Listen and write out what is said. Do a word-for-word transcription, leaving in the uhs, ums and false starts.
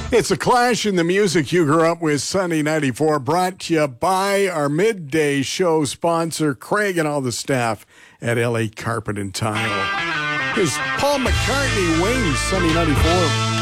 It's a clash in the music you grew up with. Sunny ninety-four, brought to you by our midday show sponsor, Craig, and all the staff at L A Carpet and Tile. Here's Paul McCartney, Wings, Sunny ninety-four.